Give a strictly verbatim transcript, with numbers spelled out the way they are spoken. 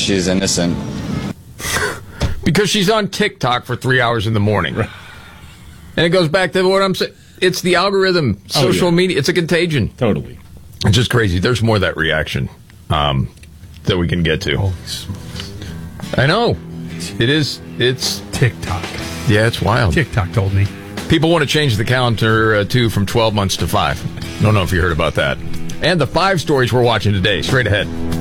she's innocent. Because she's on TikTok for three hours in the morning. Right. And it goes back to what I'm saying. It's the algorithm, social oh, yeah. media. It's a contagion. Totally. It's just crazy. There's more of that reaction um, that we can get to. Holy smokes. I know. It is. It's TikTok. Yeah, it's wild. TikTok told me. People want to change the calendar, uh, too, from twelve months to five. Don't know if you heard about that. And the five stories we're watching today, straight ahead.